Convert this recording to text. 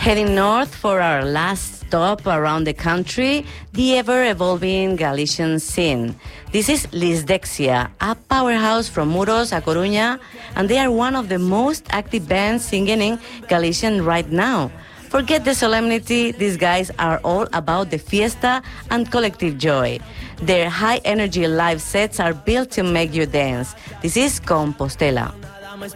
Heading north for our last stop around the country, the ever-evolving Galician scene. This is Lisdexia, a powerhouse from Muros, A Coruña, and they are one of the most active bands singing in Galician right now. Forget the solemnity, these guys are all about the fiesta and collective joy. Their high-energy live sets are built to make you dance. This is Compostela.